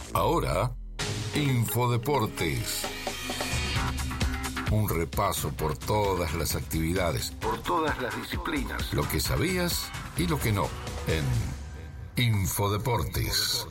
Ahora, Infodeportes. Un repaso por todas las actividades, por todas las disciplinas, lo que sabías y lo que no, en Infodeportes.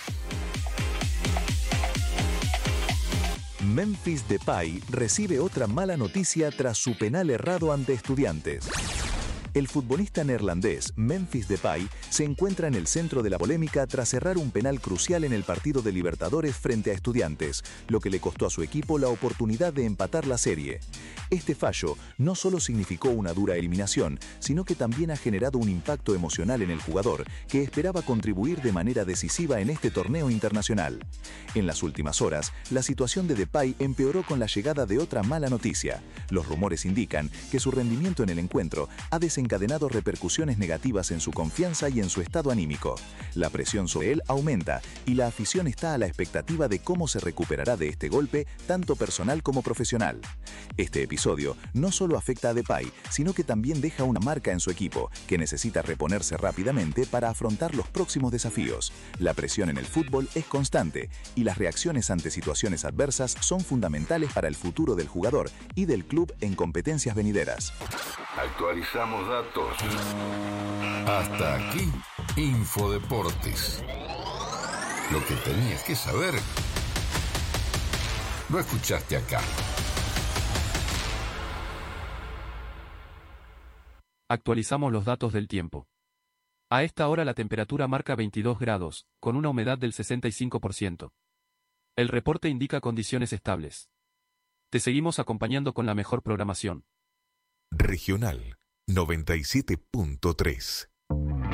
Memphis Depay recibe otra mala noticia tras su penal errado ante Estudiantes. El futbolista neerlandés Memphis Depay se encuentra en el centro de la polémica tras errar un penal crucial en el partido de Libertadores frente a Estudiantes, lo que le costó a su equipo la oportunidad de empatar la serie. Este fallo no solo significó una dura eliminación, sino que también ha generado un impacto emocional en el jugador, que esperaba contribuir de manera decisiva en este torneo internacional. En las últimas horas, la situación de Depay empeoró con la llegada de otra mala noticia. Los rumores indican que su rendimiento en el encuentro ha desencadenado repercusiones negativas en su confianza y en su estado anímico. La presión sobre él aumenta y la afición está a la expectativa de cómo se recuperará de este golpe, tanto personal como profesional. Este episodio no solo afecta a Depay, sino que también deja una marca en su equipo, que necesita reponerse rápidamente para afrontar los próximos desafíos. La presión en el fútbol es constante y las reacciones ante situaciones adversas son fundamentales para el futuro del jugador y del club en competencias venideras. Actualizamos datos. Hasta aquí, Infodeportes. Lo que tenías que saber, lo escuchaste acá. Actualizamos los datos del tiempo. A esta hora la temperatura marca 22 grados, con una humedad del 65%. El reporte indica condiciones estables. Te seguimos acompañando con la mejor programación. Regional 97.3